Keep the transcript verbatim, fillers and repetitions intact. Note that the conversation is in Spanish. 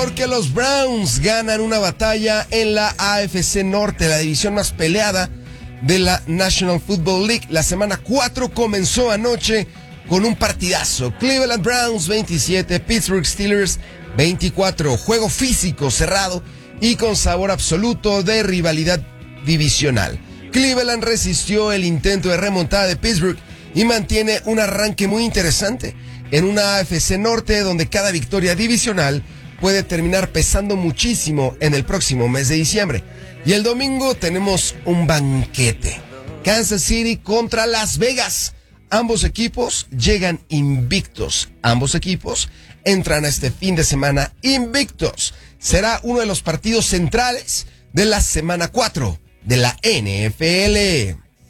Porque los Browns ganan una batalla en la A F C Norte, la división más peleada de la National Football League. La semana cuatro comenzó anoche con un partidazo. Cleveland Browns veintisiete, Pittsburgh Steelers veinticuatro. Juego físico, cerrado y con sabor absoluto de rivalidad divisional. Cleveland resistió el intento de remontada de Pittsburgh y mantiene un arranque muy interesante en una A F C Norte donde cada victoria divisional puede terminar pesando muchísimo en el próximo mes de diciembre. Y el domingo tenemos un banquete. Kansas City contra Las Vegas. Ambos equipos llegan invictos. Ambos equipos entran a este fin de semana invictos. Será uno de los partidos centrales de la semana cuatro de la N F L.